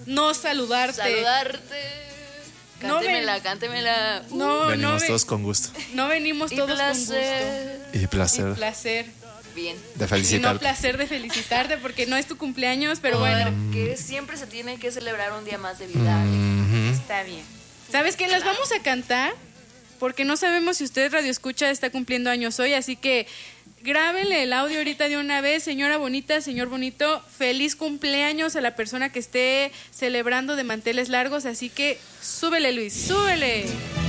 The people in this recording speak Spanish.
no saludarte. Cántemela. Venimos todos con gusto. No venimos todos con gusto. Y placer. Y placer. Bien. De felicitarte. Y no placer de felicitarte porque no es tu cumpleaños, pero bueno. Que siempre se tiene que celebrar un día más de vida. Está bien. ¿Sabes qué? Las vamos a cantar porque no sabemos si usted Radio Escucha está cumpliendo años hoy, así que grábenle el audio ahorita de una vez. Señora bonita, señor bonito, feliz cumpleaños a la persona que esté celebrando de manteles largos, así que súbele, Luis, súbele.